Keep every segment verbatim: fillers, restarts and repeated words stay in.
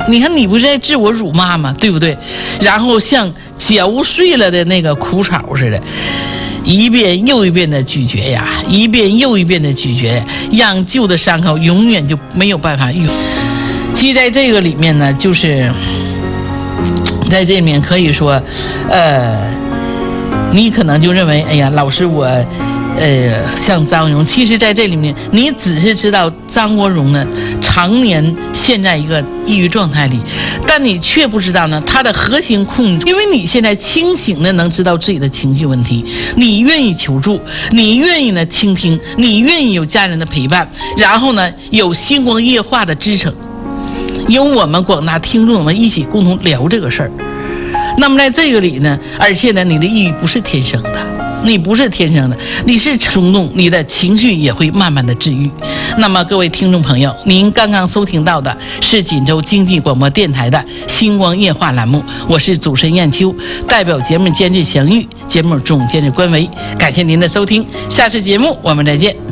你看你不是在自我辱骂吗？对不对？然后像嚼碎了的那个苦草似的，一遍又一遍的咀嚼呀，一遍又一遍的咀嚼，让旧的伤口永远就没有办法愈合。其实在这个里面呢，就是在这里面可以说，呃，你可能就认为，哎呀，老师我。呃，像张荣，其实在这里面，你只是知道张国荣呢常年陷在一个抑郁状态里，但你却不知道呢他的核心控制。因为你现在清醒的能知道自己的情绪问题，你愿意求助，你愿意呢倾听，你愿意有家人的陪伴，然后呢有星光夜话的支撑，有我们广大听众们一起共同聊这个事儿。那么在这个里呢，而且呢，你的抑郁不是天生的。你不是天生的，你是冲动，你的情绪也会慢慢的治愈。那么各位听众朋友，您刚刚收听到的是锦州经济广播电台的星光夜话栏目，我是主持人燕秋，代表节目监制祥玉，节目总监制关维，感谢您的收听，下次节目我们再见。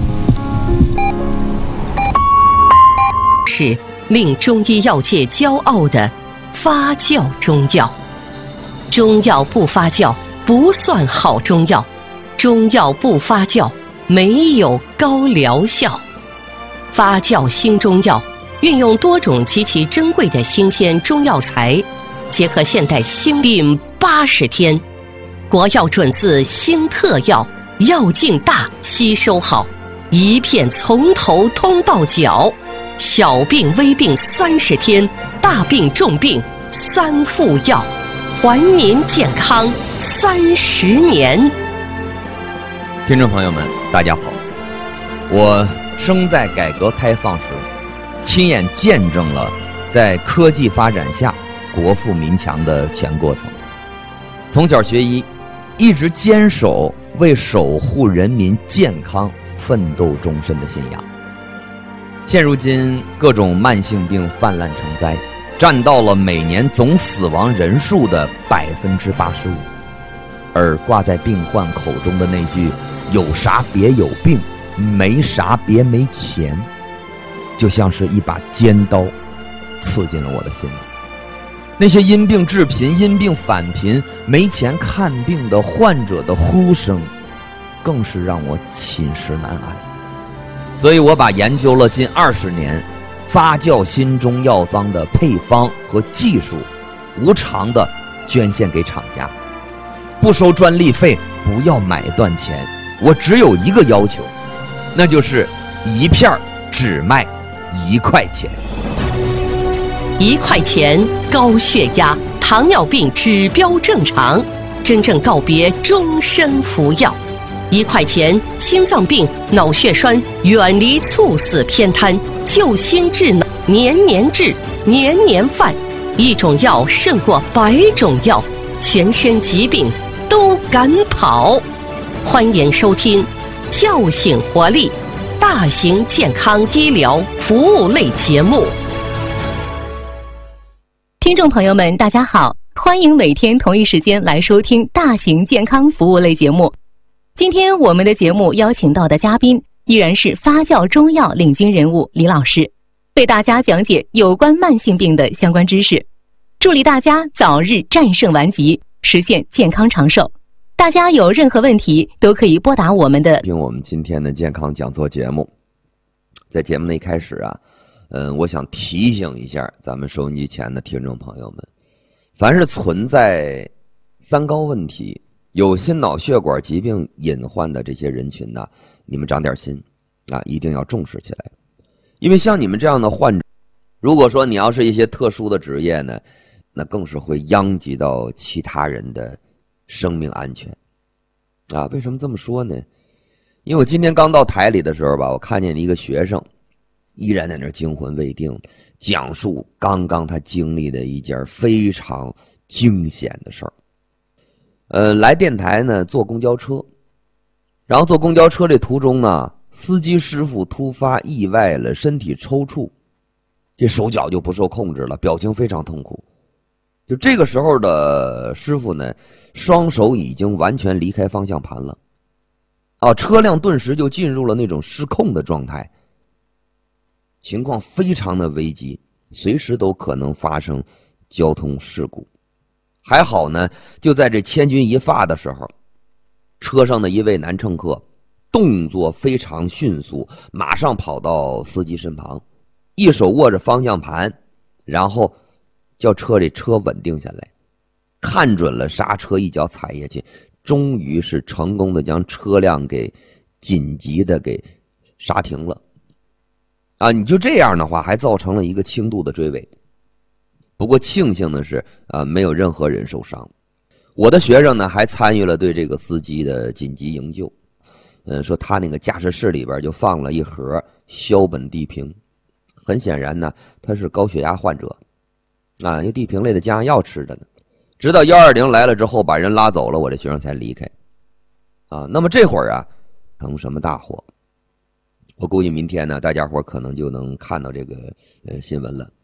是令中医药界骄傲的发酵中药，中药不发酵不算好中药，中药不发酵没有高疗效。发酵新中药运用多种极其珍贵的新鲜中药材，结合现代新定八十天，国药准字新特药，药劲大，吸收好，一片从头通到脚，小病微病三十天，大病重病三副药，还您健康三十年。 听众朋友们大家好，我生在改革开放时，亲眼见证了在科技发展下国富民强的全过程。从小学医，一直坚守为守护人民健康奋斗终身的信仰。现如今各种慢性病泛滥成灾，占到了每年总死亡人数的百分之八十五，而挂在病患口中的那句“有啥别有病，没啥别没钱”，就像是一把尖刀，刺进了我的心里。那些因病致贫、因病返贫、没钱看病的患者的呼声，更是让我寝食难安。所以我把研究了近二十年发酵新中药方的配方和技术，无偿的捐献给厂家，不收专利费，不要买断钱。我只有一个要求，那就是一片只卖一块钱。 一块钱，高血压、糖尿病指标正常，真正告别终身服药。一块钱，心脏病、脑血栓远离猝死偏瘫，救心治脑，年年治，年年犯。一种药胜过百种药，全身疾病都敢跑。欢迎收听叫醒活力大型健康医疗服务类节目。 听众朋友们大家好，欢迎每天同一时间来收听大型健康服务类节目。今天我们的节目邀请到的嘉宾依然是发酵中药领军人物李老师，为大家讲解有关慢性病的相关知识，助力大家早日战胜顽疾，实现健康长寿。大家有任何问题都可以拨打我们的听我们今天的健康讲座节目。在节目的一开始啊，嗯，我想提醒一下咱们收音机前的听众朋友们，凡是存在三高问题、有心脑血管疾病隐患的这些人群呢，你们长点心啊，一定要重视起来。因为像你们这样的患者，如果说你要是一些特殊的职业呢，那更是会殃及到其他人的生命安全啊。为什么这么说呢？因为我今天刚到台里的时候吧，我看见一个学生依然在那儿惊魂未定，讲述刚刚他经历的一件非常惊险的事儿。呃，来电台呢坐公交车，然后坐公交车这途中呢，司机师傅突发意外了，身体抽搐，这手脚就不受控制了，表情非常痛苦。就这个时候的师傅呢，双手已经完全离开方向盘了，啊，车辆顿时就进入了那种失控的状态，情况非常的危急。 随时都可能发生交通事故。还好呢，就在这千钧一发的时候，车上的一位男乘客动作非常迅速，马上跑到司机身旁，一手握着方向盘，然后叫车里车稳定下来，看准了刹车，一脚踩下去，终于是成功的将车辆给紧急的给刹停了。啊，你就这样的话，还造成了一个轻度的追尾。不过庆幸的是，啊，没有任何人受伤。我的学生呢，还参与了对这个司机的紧急营救。嗯，说他那个驾驶室里边就放了一盒硝苯地平，很显然呢，他是高血压患者，啊，因为地平类的降压药吃着呢。直到一二零来了之后，把人拉走了，我这学生才离开。啊，那么这会儿啊，成什么大祸？我估计明天呢，大家伙可能就能看到这个呃新闻了。